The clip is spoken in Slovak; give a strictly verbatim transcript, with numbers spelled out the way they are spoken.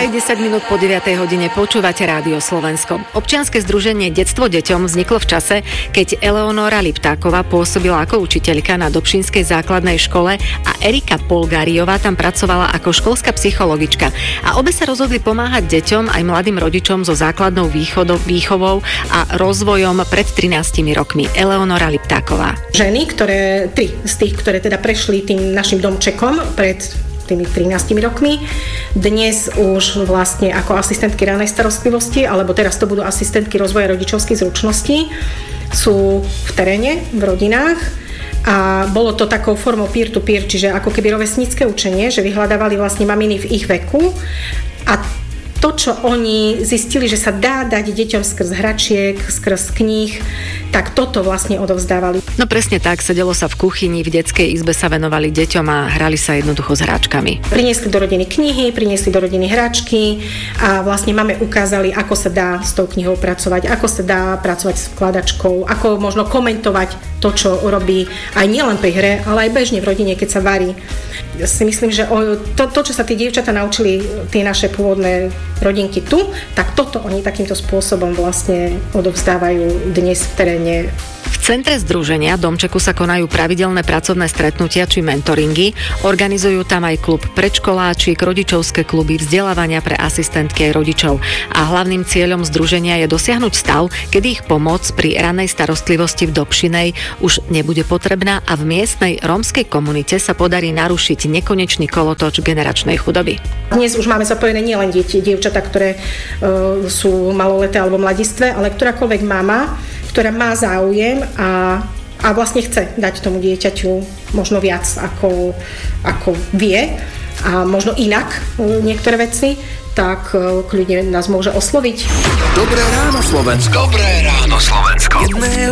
Aj desať minút po deviatej hodine počúvate Rádio Slovensko. Občianske združenie Detstvo deťom vzniklo v čase, keď Eleonora Liptáková pôsobila ako učiteľka na Dobšinskej základnej škole a Erika Polgáriová tam pracovala ako školská psychologička. A obe sa rozhodli pomáhať deťom aj mladým rodičom so základnou východou, výchovou a rozvojom pred trinástimi rokmi. Eleonora Liptáková. Ženy, ktoré, tri z tých, ktoré teda prešli tým našim domčekom pred tými trinástimi rokmi. Dnes už vlastne ako asistentky ranej starostlivosti, alebo teraz to budú asistentky rozvoja rodičovských zručností, sú v teréne, v rodinách a bolo to takou formou peer-to-peer, čiže ako keby rovesnícke učenie, že vyhľadávali vlastne maminy v ich veku a to, čo oni zistili, že sa dá dať deťom skrz hračiek, skrz kníh, tak toto vlastne odovzdávali. No presne tak, sedelo sa v kuchyni, v detskej izbe sa venovali deťom a hrali sa jednoducho s hráčkami. Priniesli do rodiny knihy, priniesli do rodiny hračky a vlastne máme ukázali, ako sa dá s tou knihou pracovať, ako sa dá pracovať s vkladačkou, ako možno komentovať to, čo robí aj nielen pri hre, ale aj bežne v rodine, keď sa varí. Ja si myslím, že to, to čo sa tie dievčatá naučili, tie naše pôvodné rodinky tu, tak toto oni takýmto spôsobom vlastne odovzdávajú dnes v teréne. V centre združenia Domčeku sa konajú pravidelné pracovné stretnutia či mentoringy, organizujú tam aj klub predškoláčiek, rodičovské kluby, vzdelávania pre asistentky aj rodičov. A hlavným cieľom združenia je dosiahnuť stav, kedy ich pomoc pri ranej starostlivosti v Dobšinej už nebude potrebná a v miestnej rómskej komunite sa podarí narušiť nekonečný kolotoč generačnej chudoby. Dnes už máme zapojené nielen deti, dievčatá, ktoré e, sú maloleté alebo mladistvé, ale ktorákoľvek mama, ktorá má záujem a, a vlastne chce dať tomu dieťaťu možno viac, ako, ako vie a možno inak niektoré veci, tak kľudne nás môže osloviť. Dobré ráno, Slovensko. Dobré ráno, Slovensko. Jedného